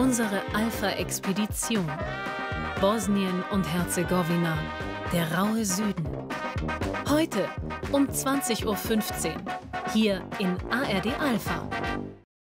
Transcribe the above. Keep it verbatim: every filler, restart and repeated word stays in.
Unsere Alpha-Expedition. Bosnien und Herzegowina, der raue Süden. Heute um zwanzig Uhr fünfzehn, hier in A R D Alpha.